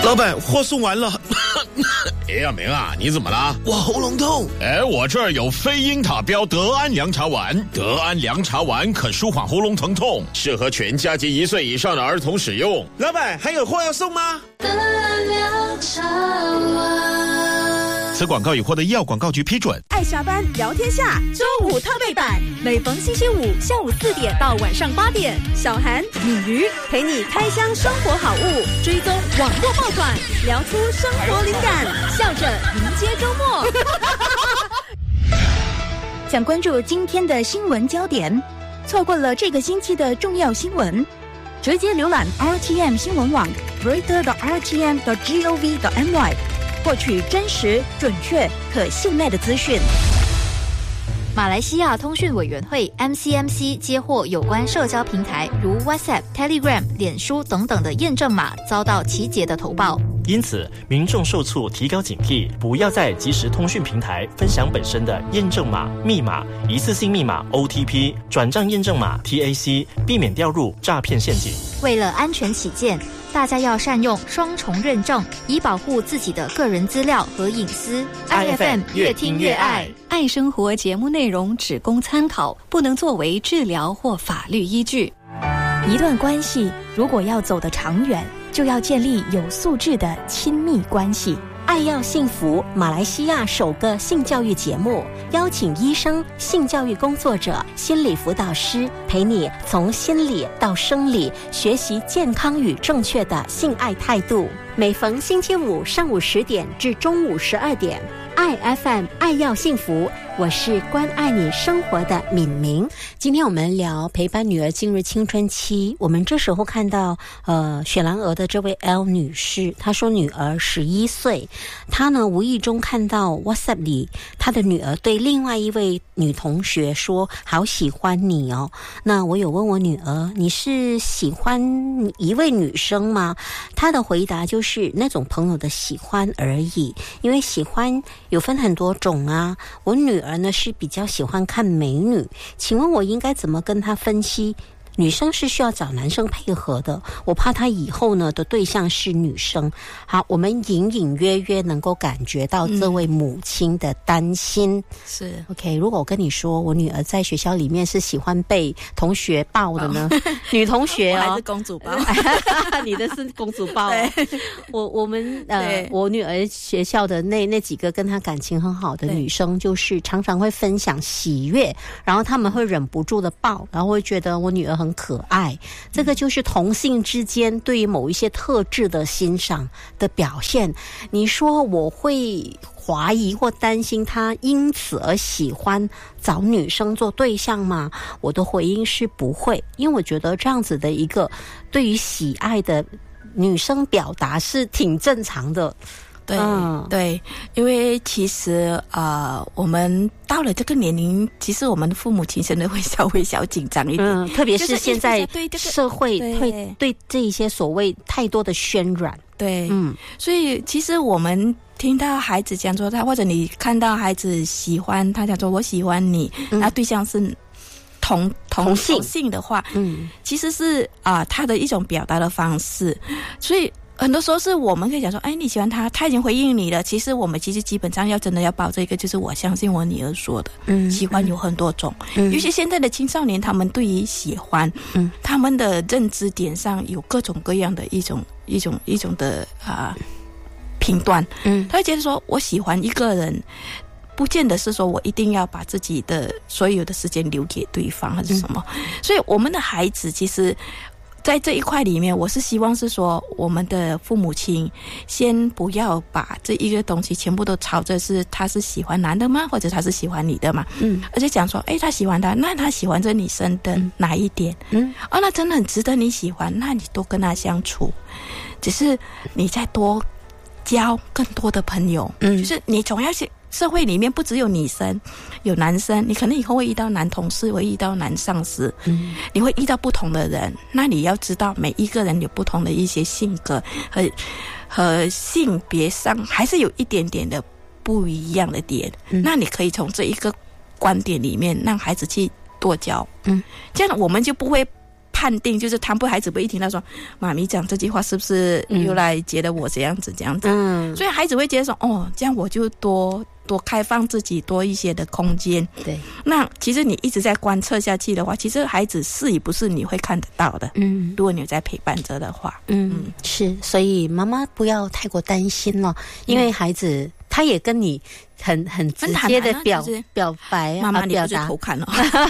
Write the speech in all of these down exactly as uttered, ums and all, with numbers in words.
老板，货送完了。 哎呀，明啊，你怎么了？ 我喉咙痛。 哎，我这儿有非英塔标德安凉茶丸，德安凉茶丸可舒缓喉咙疼痛，适合全家及一岁以上的儿童使用。 老板，还有货要送吗？ 德安凉茶丸。 此广告已获得医药广告局批准。 爱下班聊天下周五特备版，每逢星期五下午四点到晚上八点，小韩、米鱼陪你开箱生活好物，追踪网络爆款，聊出生活灵感，笑着迎接周末。想关注今天的新闻焦点，错过了这个星期的重要新闻，直接浏览 R T M 新闻网 reader 的 R T M 的 gov 的 my， 获取真实、准确、可信赖的资讯。 马来西亚通讯委员会 M C M C 接获有关社交平台如 WhatsApp、Telegram、脸书等等的验证码遭到集结的投报， 因此民众受促提高警惕，不要在即时通讯平台分享本身的验证码、密码、一次性密码 O T P、转账验证码 T A C， 避免掉入诈骗陷阱。 为了安全起见，大家要善用双重认证，以保护自己的个人资料和隐私。 I F M 越听越爱， 爱生活节目内容只供参考，不能作为治疗或法律依据。一段关系如果要走得长远，就要建立有素质的亲密关系。爱要幸福，马来西亚首个性教育节目，邀请医生、性教育工作者、心理辅导师陪你从心理到生理学习健康与正确的性爱态度。每逢星期五上午十点至中午十二点，爱 F M 爱要幸福，我是关爱你生活的敏明。今天我们聊陪伴女儿进入青春期，我们这时候看到呃雪兰莪的这位 L 女士，她说女儿十一岁，她呢无意中看到 WhatsApp 里她的女儿对另外一位女同学说好喜欢你哦。那我有问我女儿，你是喜欢一位女生吗？她的回答就是那种朋友的喜欢而已，因为喜欢有分很多种啊。我女儿呢是比较喜欢看美女，请问我应该怎么跟她分析？女生是需要找男生配合的，我怕她以后呢的对象是女生。好，我们隐隐约约能够感觉到这位母亲的担心。嗯、是 OK。如果我跟你说，我女儿在学校里面是喜欢被同学抱的呢，哦、女同学哦， 我还是公主抱， 你的是公主抱、哦。我我们呃，我女儿学校的那那几个跟她感情很好的女生，就是常常会分享喜悦，然后他们会忍不住的抱，然后会觉得我女儿很可爱。这个就是同性之间对于某一些特质的欣赏的表现。你说我会怀疑或担心他因此而喜欢找女生做对象吗？我的回应是不会，因为我觉得这样子的一个对于喜爱的女生表达是挺正常的。 对、嗯、对，因为其实呃，我们到了这个年龄，其实我们的父母亲真的会稍微小紧张一点、嗯、 特别是现在社会会对, 对这一些所谓太多的渲染。 对，嗯，所以其实我们听到孩子讲说他，或者你看到孩子喜欢他，讲说我喜欢你，嗯、那对象是同同同性, 同性的话，嗯，其实是啊、呃、他的一种表达的方式，所以。很多时候是我们可以讲说，哎，你喜欢他，他已经回应你了。其实我们其实基本上要真的要保这个，就是我相信我女儿说的，嗯，喜欢有很多种，嗯，尤其现在的青少年，他们对于喜欢，嗯，他们的认知点上有各种各样的一种一种一种的啊、呃、评断，嗯，他会觉得说我喜欢一个人。不见得是说我一定要把自己的所有的时间留给对方还是什么，嗯、所以我们的孩子其实。在这一块里面，我是希望是说，我们的父母亲先不要把这一个东西全部都朝着是他是喜欢男的吗，或者他是喜欢你的嘛，嗯，而且讲说，哎，他喜欢他，那他喜欢这女生的哪一点？嗯，哦，那真的很值得你喜欢，那你多跟他相处，只是你再多交更多的朋友，嗯，就是你总要去。社会里面不只有女生，有男生，你可能以后会遇到男同事，会遇到男上司，嗯，你会遇到不同的人，那你要知道每一个人有不同的一些性格和和性别上还是有一点点的不一样的点，嗯，那你可以从这一个观点里面让孩子去多交，嗯，这样我们就不会判定，就是他不孩子不会一听到说妈咪讲这句话是不是又来觉得我这样子这样子，嗯，所以孩子会觉得说哦，这样我就多多开放自己多一些的空间。对，那其实你一直在观测下去的话，其实孩子是与不是你会看得到的。嗯，如果你有在陪伴着的话， 嗯，嗯是，所以妈妈不要太过担心了，因为孩子。嗯他也跟你很很直接的表、就是、表白啊， 妈妈你不是偷看哦，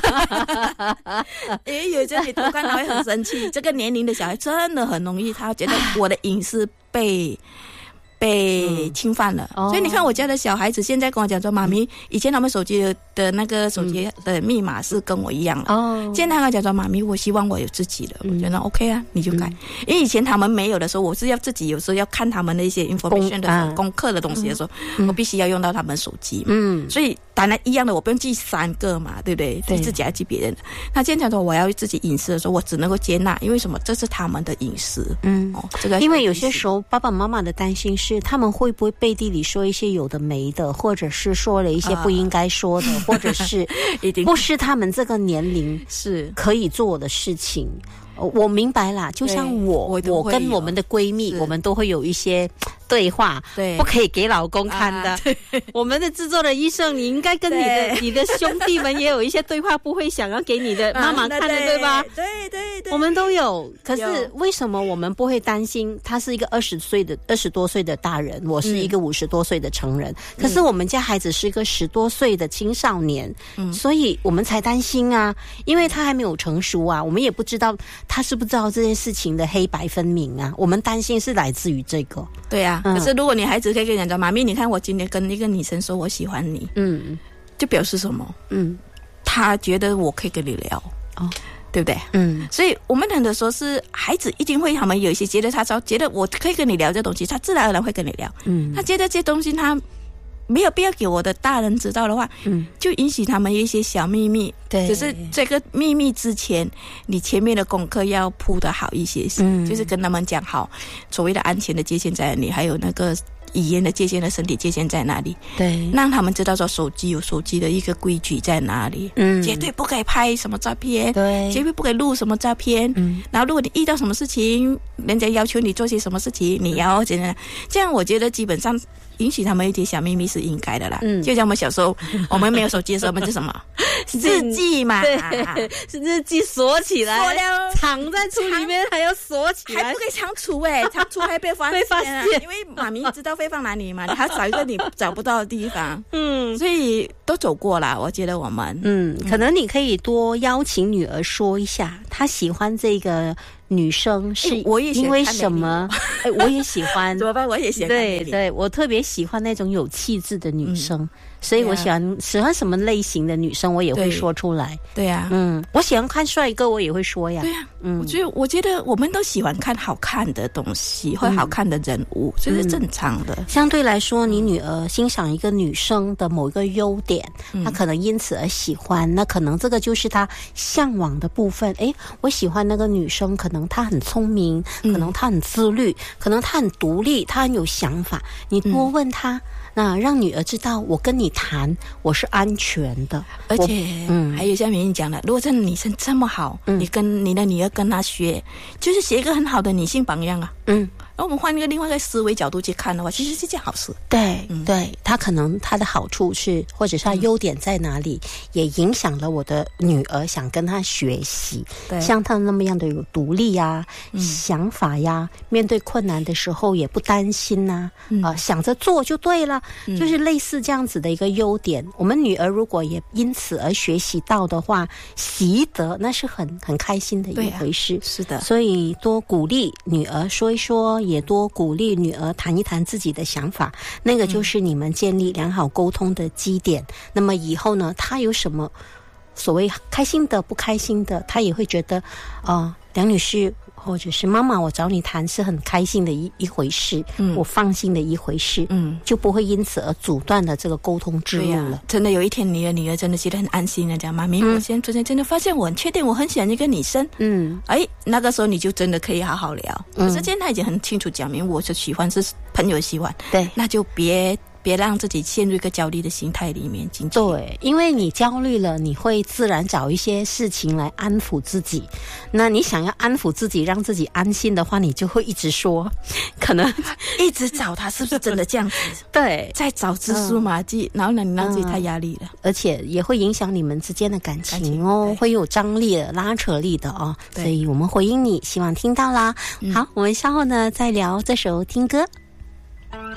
因为有些你偷看他会很生气。这个年龄的小孩真的很容易，他觉得我的隐私被被侵犯了、嗯、所以你看我家的小孩子现在跟我讲说，妈咪以前他们手机 的, 的那个手机的密码是跟我一样的、哦、现在他跟我讲说，妈咪我希望我有自己的、嗯、我觉得 OK 啊，你就改、嗯、因为以前他们没有的时候，我是要自己有时候要看他们的一些 information 的时候、啊、功课的东西的时候、嗯、我必须要用到他们手机，嗯，所以当然一样的，我不用记三个嘛，对不对？记自己还记别人的。那现在说我要自己隐私的时候，我只能够接纳，因为什么？这是他们的隐私。嗯，哦，这个因为有些时候爸爸妈妈的担心是他们会不会背地里说一些有的没的，或者是说了一些不应该说的，啊、或者是不是他们这个年龄是可以做的事情。我明白啦，就像我我, 我跟我们的闺蜜，我们都会有一些对话，对，不可以给老公看的、啊、我们的制作的医生，你应该跟你的你的兄弟们也有一些对话不会想要给你的妈妈看的、啊、对, 对吧？对对对，我们都有。可是为什么我们不会担心他是一个二十岁的二十多岁的大人，我是一个五十多岁的成人、嗯、可是我们家孩子是一个十多岁的青少年、嗯、所以我们才担心啊，因为他还没有成熟啊，我们也不知道他是不知道这件事情的黑白分明啊，我们担心是来自于这个。对啊、嗯、可是如果你孩子可以跟你讲，妈咪你看我今天跟一个女生说我喜欢你，嗯，就表示什么？嗯，他觉得我可以跟你聊哦，对不对？嗯，所以我们很多时候是孩子一定会，他们有一些觉得他觉得我可以跟你聊这东西，他自然而然会跟你聊。嗯，他觉得这东西他没有必要给我的大人知道的话，嗯，就允许他们有一些小秘密。对，只是这个秘密之前，你前面的功课要铺得好一些，嗯，就是跟他们讲好所谓的安全的界限在哪里，还有那个语言的界限的身体界限在哪里，对，让他们知道说手机有手机的一个规矩在哪里，嗯，绝对不可以拍什么照片，对，绝对不可以录什么照片，嗯，然后如果你遇到什么事情，人家要求你做些什么事情，你要怎样，这样我觉得基本上允许他们一点小秘密是应该的啦。嗯，就像我们小时候我们没有手机的时候，我们就什么日记嘛，对，是日记锁起来，锁了，藏在书里面还要锁起来，还不可以藏储哎，藏储还被发现，被发现，因为妈咪知道会放哪里嘛，你还找一个你找不到的地方，嗯，所以都走过了，我觉得我们，嗯，可能你可以多邀请女儿说一下，她喜欢这个女生是因为什么？哎，我也喜欢，怎么办？我也喜欢，对对，我特别喜欢那种有气质的女生。嗯，所以我喜欢、啊、喜欢什么类型的女生，我也会说出来。对呀、啊，嗯，我喜欢看帅哥，我也会说呀。对呀、啊，嗯，我觉得我觉得我们都喜欢看好看的东西，或好看的人物，这、嗯、是正常的。相对来说，你女儿欣赏一个女生的某一个优点，嗯、她可能因此而喜欢，那可能这个就是她向往的部分。诶，我喜欢那个女生，可能她很聪明，可能她很自律，嗯、可能她很独立，她很有想法。你多问她。嗯，那让女儿知道我跟你谈我是安全的，而且嗯，还有像明明讲的，如果这女生这么好、嗯、你跟你的女儿跟她学，就是学一个很好的女性榜样啊。嗯，然后我们换一个另外一个思维角度去看的话，其实是件好事。对、嗯、对，她可能她的好处是，或者是她优点在哪里、嗯、也影响了我的女儿想跟她学习。对，像她那么样的有独立呀、嗯、想法呀，面对困难的时候也不担心啊、嗯呃、想着做就对了，就是类似这样子的一个优点、嗯、我们女儿如果也因此而学习到的话，习得那是很很开心的一回事、啊、是的，所以多鼓励女儿说一说，也多鼓励女儿谈一谈自己的想法，那个就是你们建立良好沟通的基点、嗯、那么以后呢，她有什么所谓开心的不开心的，她也会觉得呃，梁女士或者是妈妈，我找你谈是很开心的一一回事，嗯，我放心的一回事，嗯，就不会因此而阻断了这个沟通之路了、啊。真的有一天，你的女儿真的觉得很安心的讲，妈咪，嗯、我现在昨天真的发现我很确定我很喜欢一个女生，嗯，哎，那个时候你就真的可以好好聊。嗯、可是现在她已经很清楚讲明，我是喜欢是朋友喜欢，对，那就别。别别让自己陷入一个焦虑的心态里面进去。 对，因为你焦虑了，你会自然找一些事情来安抚自己。那你想要安抚自己，让自己安心的话，你就会一直说，可能一直找他是不是真的这样子？ 对， 在找蛛丝马迹，嗯、然后呢，你让自己太压力了， 嗯，而且也会影响你们之间的感情哦，感情会有张力的、拉扯力的哦。所以我们回应你，希望听到啦。嗯、好，我们稍后呢再聊这首听歌。